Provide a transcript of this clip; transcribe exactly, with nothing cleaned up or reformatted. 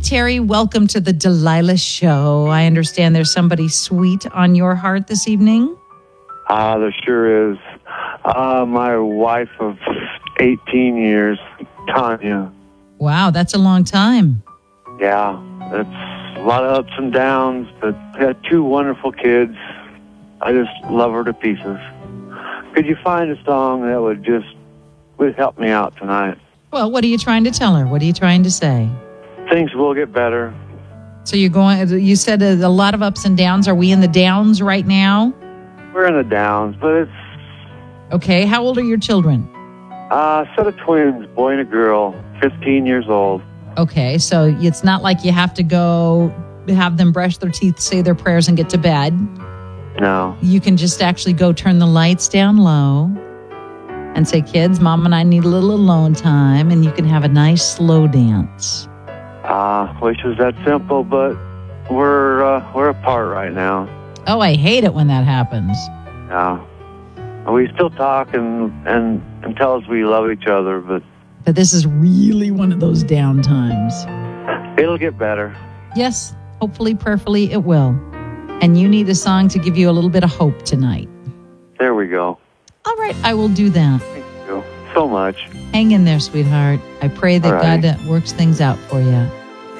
Terry, welcome to the Delilah Show. I understand there's somebody sweet on your heart this evening. Ah, uh, there sure is. Uh, my wife of eighteen years, Tanya. Wow, that's a long time. Yeah, it's a lot of ups and downs, but we had two wonderful kids. I just love her to pieces. Could you find a song that would just would help me out tonight? Well, what are you trying to tell her? What are you trying to say? Things will get better. So you're going, you said a lot of ups and downs. Are we in the downs right now? We're in the downs, but it's... Okay, how old are your children? Uh, a set of twins, boy and a girl, fifteen years old. Okay, so it's not like you have to go have them brush their teeth, say their prayers, and get to bed. No. You can just actually go turn the lights down low and say, kids, Mom and I need a little alone time, and you can have a nice slow dance. Ah, uh, wish it was that simple, but we're uh, we're apart right now. Oh, I hate it when that happens. Yeah. We still talk and, and, and tell us we love each other, but... But this is really one of those down times. It'll get better. Yes, hopefully, prayerfully, it will. And you need a song to give you a little bit of hope tonight. There we go. All right, I will do that. Thank you so much. Hang in there, sweetheart. I pray that All right. God works things out for you.